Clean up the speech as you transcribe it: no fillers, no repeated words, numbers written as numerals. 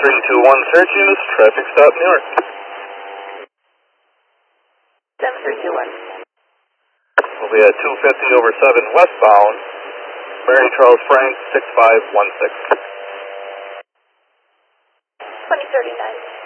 321 Syracuse, traffic stop New York. 7321. We'll be at 250 over 7 westbound, Mary Charles Frank, 6516. 2039.